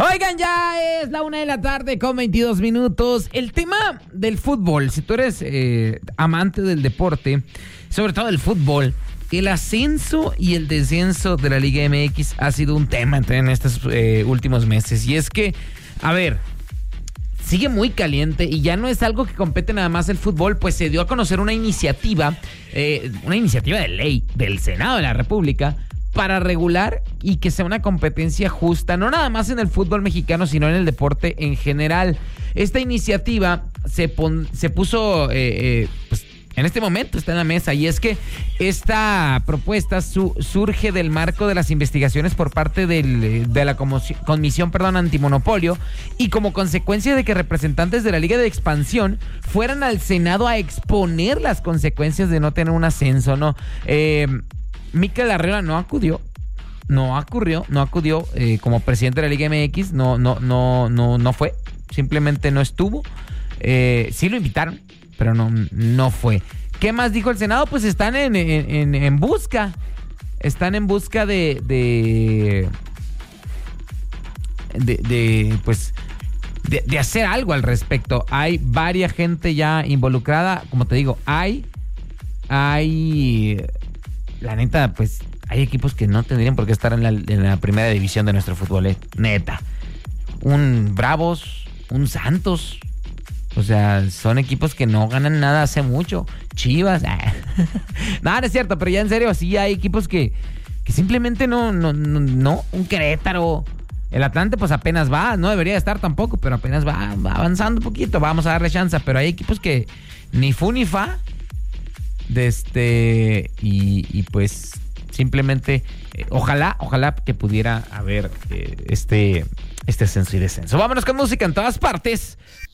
Oigan, ya es la 1:00 con 22 minutos. El tema del fútbol, si tú eres amante del deporte, sobre todo del fútbol, el ascenso y el descenso de la Liga MX ha sido un tema en estos últimos meses. Y es que, a ver, sigue muy caliente y ya no es algo que compete nada más el fútbol, pues se dio a conocer una iniciativa de ley del Senado de la República para regular y que sea una competencia justa, no nada más en el fútbol mexicano, sino en el deporte en general. Esta iniciativa se puso, pues, en este momento está en la mesa, y es que esta propuesta surge del marco de las investigaciones por parte de la Comisión Antimonopolio, y como consecuencia de que representantes de la Liga de Expansión fueran al Senado a exponer las consecuencias de no tener un ascenso, ¿no? Mikel Arriola no acudió como presidente de la Liga MX, no fue, simplemente no estuvo. Sí lo invitaron, pero no fue. ¿Qué más dijo el Senado? Pues están en busca de hacer algo al respecto. Hay varias gente ya involucrada, como te digo, la neta, pues hay equipos que no tendrían por qué estar en la primera división de nuestro fútbol, neta. Un Bravos, un Santos. O sea, son equipos que no ganan nada hace mucho. Chivas. No es cierto, pero ya en serio, sí hay equipos que simplemente no. Un Querétaro. El Atlante pues apenas va, no debería estar tampoco, pero apenas va avanzando un poquito. Vamos a darle chance, pero hay equipos que ni fu ni fa. Y pues simplemente ojalá que pudiera haber este ascenso y descenso. Vámonos con música en todas partes.